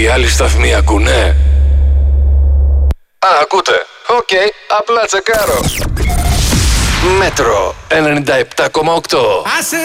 οι άλλοι σταθμοί ακούνε? Ακούτε. Οκ, απλά τσεκάρω. Μέτρο 97,8.